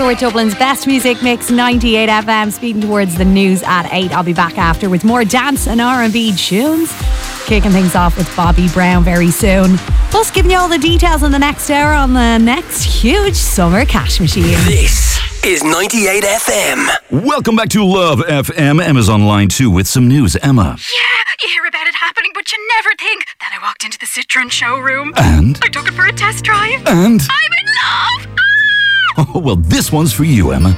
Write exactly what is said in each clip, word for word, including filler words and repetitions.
You're with Dublin's best music mix, ninety-eight F M. Speaking towards the news at eight. I'll be back after with more dance and R and B tunes. Kicking things off with Bobby Brown very soon. Plus giving you all the details in the next hour on the next huge summer cash machine. This is ninety-eight F M. Welcome back to Love F M. Emma's on line two with some news. Emma. Yeah, you hear about it happening, but you never think. Then I walked into the Citroen showroom. And? I took it for a test drive. And? I'm in love! Ah! Oh, well, this one's for you, Emma.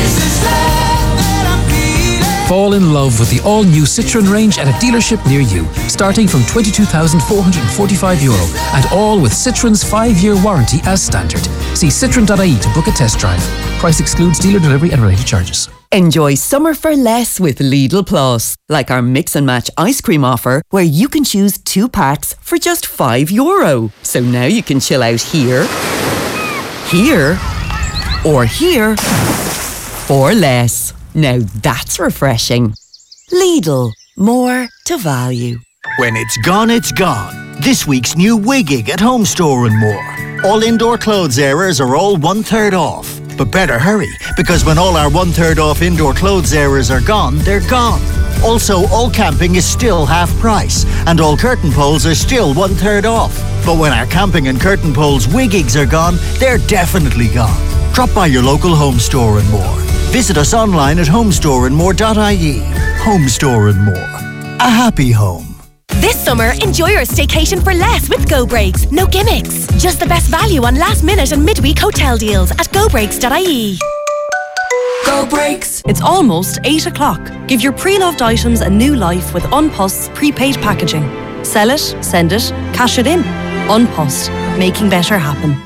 Fall in love with the all-new Citroen range at a dealership near you, starting from twenty-two thousand four hundred forty-five euro, and all with Citroen's five-year warranty as standard. See citroen dot I E to book a test drive. Price excludes dealer delivery and related charges. Enjoy summer for less with Lidl Plus, like our mix and match ice cream offer, where you can choose two packs for just five euro. So now you can chill out here, here, or here for less. Now that's refreshing. Lidl, more to value. When it's gone, it's gone. This week's new Wiggig at Home Store and More. All indoor clothes areas are all one-third off. But better hurry, because when all our one-third off indoor clothes areas are gone, they're gone. Also, all camping is still half price, and all curtain poles are still one-third off. But when our camping and curtain poles Wiggigs are gone, they're definitely gone. Drop by your local Home Store and More. Visit us online at homestore and more dot I E. Home Store and More. A happy home. This summer, enjoy your staycation for less with Go Breaks. No gimmicks. Just the best value on last minute and midweek hotel deals at go breaks dot I E. Go Breaks. It's almost eight o'clock. Give your pre-loved items a new life with Unpost's prepaid packaging. Sell it, send it, cash it in. Unpost, making better happen.